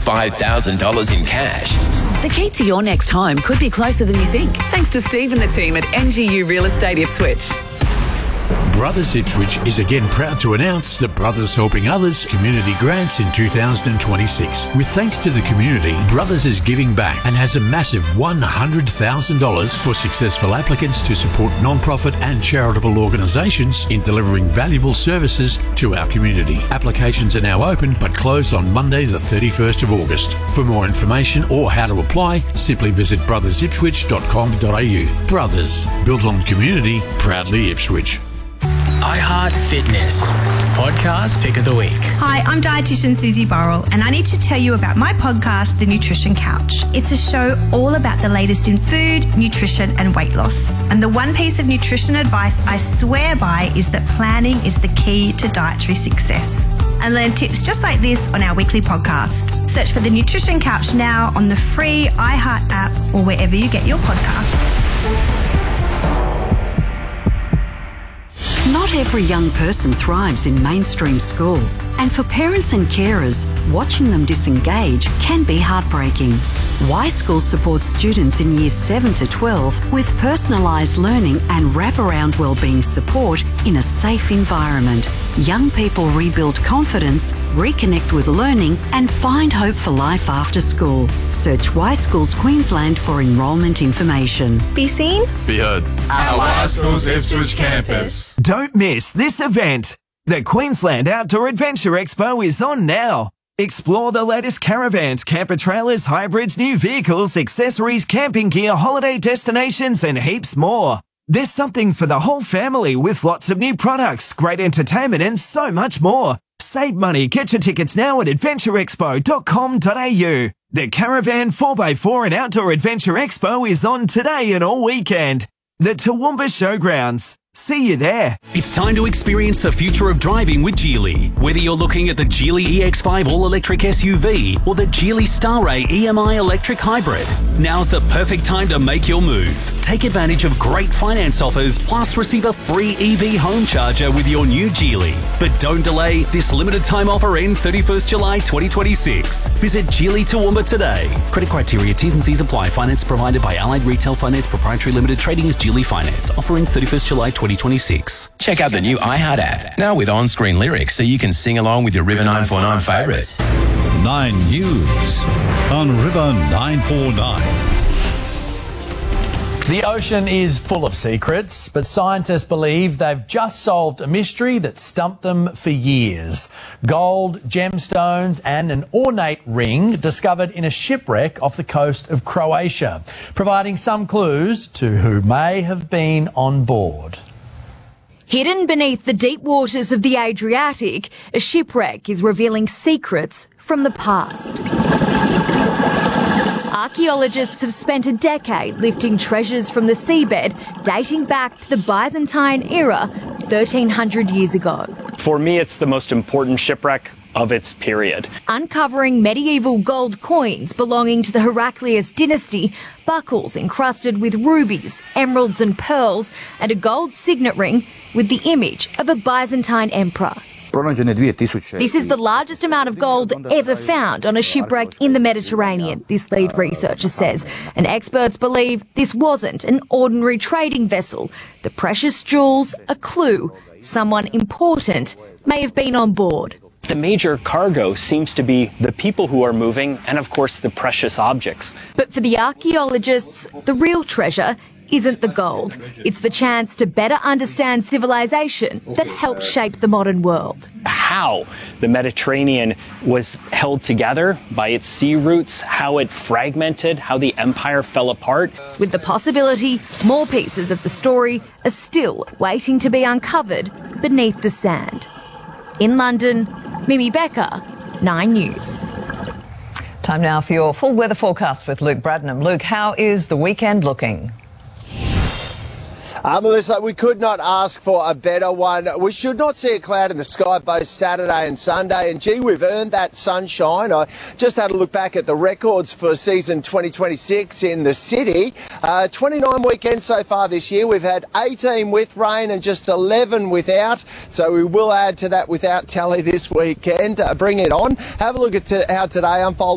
$5,000 in cash. The key to your next home could be closer than you think, thanks to Steve and the team at NGU Real Estate Ipswich. Brothers Ipswich is again proud to announce the Brothers Helping Others community grants in 2026. With thanks to the community, Brothers is giving back and has a massive $100,000 for successful applicants to support non-profit and charitable organisations in delivering valuable services to our community. Applications are now open but close on Monday the 31st of August. For more information or how to apply, simply visit brothersipswich.com.au. Brothers, built on community, proudly Ipswich. iHeart Fitness Podcast Pick of the Week. Hi, I'm dietitian Susie Burrell, and I need to tell you about my podcast, The Nutrition Couch. It's a show all about the latest in food, nutrition, and weight loss. And the one piece of nutrition advice I swear by is that planning is the key to dietary success. And learn tips just like this on our weekly podcast. Search for The Nutrition Couch now on the free iHeart app or wherever you get your podcasts. Not every young person thrives in mainstream school, and for parents and carers, watching them disengage can be heartbreaking. Y School supports students in years 7 to 12 with personalised learning and wraparound wellbeing support in a safe environment. Young people rebuild confidence, reconnect with learning and find hope for life after school. Search Y Schools Queensland for enrolment information. Be seen? Be heard. At Y Schools Ipswich campus. Don't miss this event. The Queensland Outdoor Adventure Expo is on now. Explore the latest caravans, camper trailers, hybrids, new vehicles, accessories, camping gear, holiday destinations, and heaps more. There's something for the whole family with lots of new products, great entertainment, and so much more. Save money. Get your tickets now at adventureexpo.com.au. The Caravan 4x4 and Outdoor Adventure Expo is on today and all weekend. The Toowoomba Showgrounds. See you there. It's time to experience the future of driving with Geely. Whether you're looking at the Geely EX5 all-electric SUV or the Geely Starray EMI electric hybrid, now's the perfect time to make your move. Take advantage of great finance offers, plus receive a free EV home charger with your new Geely. But don't delay, this limited time offer ends 31st July 2026. Visit Geely Toowoomba today. Credit criteria, T's and C's apply. Finance provided by Allied Retail Finance Proprietary Limited. Trading as Geely Finance. Offer ends 31st July 2026. Check out the new iHeart app, now with on-screen lyrics so you can sing along with your River 949 favourites. 9 News on River 949. The ocean is full of secrets, but scientists believe they've just solved a mystery that stumped them for years. Gold, gemstones and an ornate ring discovered in a shipwreck off the coast of Croatia, providing some clues to who may have been on board. Hidden beneath the deep waters of the Adriatic, a shipwreck is revealing secrets from the past. Archaeologists have spent a decade lifting treasures from the seabed dating back to the Byzantine era 1300 years ago. For me, it's the most important shipwreck of its period. Uncovering medieval gold coins belonging to the Heraclius dynasty, buckles encrusted with rubies, emeralds and pearls, and a gold signet ring with the image of a Byzantine emperor. This is the largest amount of gold ever found on a shipwreck in the Mediterranean, this lead researcher says. And experts believe this wasn't an ordinary trading vessel. The precious jewels, a clue. Someone important may have been on board. The major cargo seems to be the people who are moving and, of course, the precious objects. But for the archaeologists, the real treasure isn't the gold. It's the chance to better understand civilization that helped shape the modern world. How the Mediterranean was held together by its sea routes, how it fragmented, how the empire fell apart. With the possibility more pieces of the story are still waiting to be uncovered beneath the sand. In London, Mimi Becker, 9 News. Time now for your full weather forecast with Luke Bradnam. Luke, how is the weekend looking? Melissa, we could not ask for a better one. We should not see a cloud in the sky both Saturday and Sunday. And gee, we've earned that sunshine. I just had a look back at the records for season 2026 in the city. 29 weekends so far this year. We've had 18 with rain and just 11 without. So we will add to that without tally this weekend. Bring it on. Have a look at how today unfolds.